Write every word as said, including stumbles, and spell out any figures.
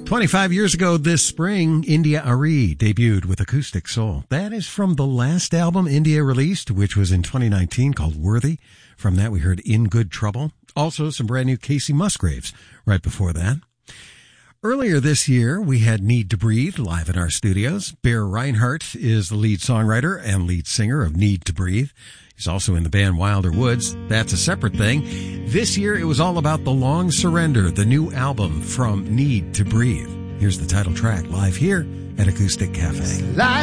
twenty-five years ago this spring, India Arie debuted with Acoustic Soul. That is from the last album India released, which was in twenty nineteen, called Worthy. From that we heard In Good Trouble. Also some brand new Casey Musgraves right before that. Earlier this year, we had Need to Breathe live in our studios. Bear Reinhardt is the lead songwriter and lead singer of Need to Breathe. He's also in the band Wilder Woods. That's a separate thing. This year, it was all about The Long Surrender, the new album from Need to Breathe. Here's the title track live here at Acoustic Cafe.